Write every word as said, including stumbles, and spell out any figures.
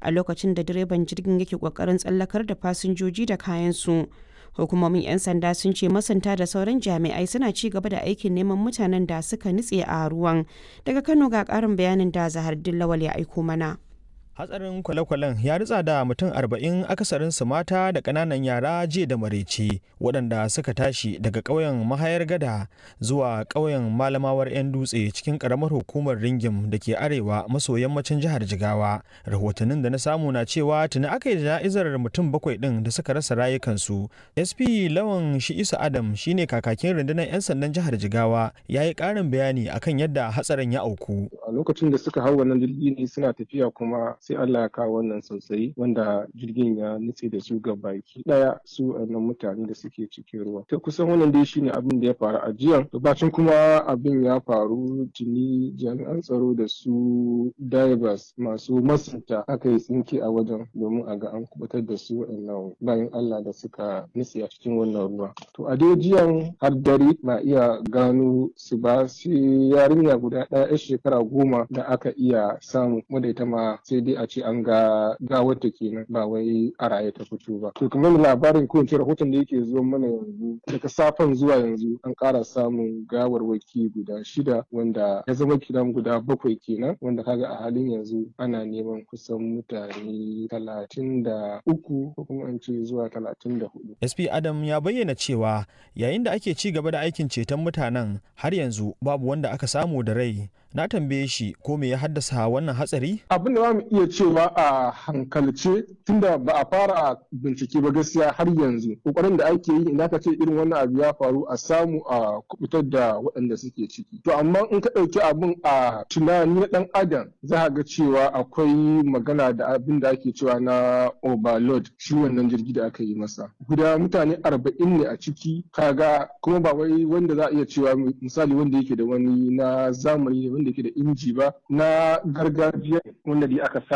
a lokacin da direban jirgin yake ƙoƙarin tsallakar da fasinjoji da kayansu. Hukumomin 'yan sanda sun ce masanta da sauran jami'ai suna ci gaba da aikin neman mutanen da suka nutse a ruwan. Daga Kano ga ƙarin bayanin da Zahardin Lawal ya aiko mana. Hatsarin kwale-kwalen ya ritsa da mutum arba'in akasarinsu mata da ƙananan yara jiya da maraice waɗanda suka tashi daga ƙauyen Mahayar Gada zuwa ƙauyen Malamawar 'yan dutse cikin ƙaramar hukumar Ringim da ke arewa maso yammacin jihar Jigawa. Rahotannin da na samu na cewa tuni aka yi jana'izar mutum bakwai ɗin da suka rasa rayukansu. S P Lawan Shi'isu Adam shine kakakin rundunar 'yan sandan jihar Jigawa ya yi ƙarin bayani akan yadda hatsarin ya auku. A lokacin da suka hau wannan jirgi ne suna tafiya kuma sai Allah ya kawo wannan sosai wanda jirgin ya nutse da su ga baki daya su wannan mutane da suke cikin ruwa. Ta kusan wannan dai shine abin da ya faru a jiya. Bacin kuma abin ya faru tuni jami'an tsaro da su divers masu masunta aka yi tsinke a wajen domin a ga an kubutar da su wannan bayan Allah da suka nutse a cikin wannan ruwa. To a dai jiyan har dare ba iya gano su ba sai yarinya guda ɗaya yar shekara goma da aka iya samu wadda ita ma sai dai a ce an ga gawarta kenan ba wai a raye ta fito ba. To kamar labarin ko ince rahoton da yake zuwa mana yanzu daga safen zuwa yanzu an ƙara samun gawarwaki guda shida wanda ya zama kiran guda bakwai kenan wanda kaga a halin yanzu ana neman kusan mutane talatin da uku ko kuma an ce zuwa talatin da hudu. S P Adam ya bayyana cewa yayin da ake ci gaba da aikin ceton mutanen har yanzu babu wanda aka samu da rai. Na tambaye shi ko me ya haddasa wannan hatsari? Abin da za mu iya cewa a hankalce tunda ba a fara bincike ba gaskiya har yanzu kokarin da ake yi idan ka ce irin wannan abu ya faru a samu a kubutar da waɗanda suke ciki. To amma in ka ɗauki abin a tunani na ɗan adam za ga cewa akwai magana da abin da ake cewa na overload shi wannan jirgi da aka yi masa. Guda mutane arba'in ne a ciki kaga kuma ba wai wanda za a iya cewa misali wanda yake da wani na zamani wanda yake da inji ba na gargajiya wanda dai aka